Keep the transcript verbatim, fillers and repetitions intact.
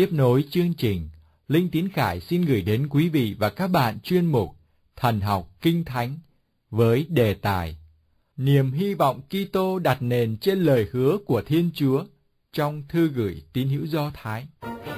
Tiếp nối chương trình, Linh Tín Khải xin gửi đến quý vị và các bạn chuyên mục Thần học Kinh Thánh với đề tài Niềm hy vọng Kitô đặt nền trên lời hứa của Thiên Chúa trong thư gửi tín hữu Do Thái.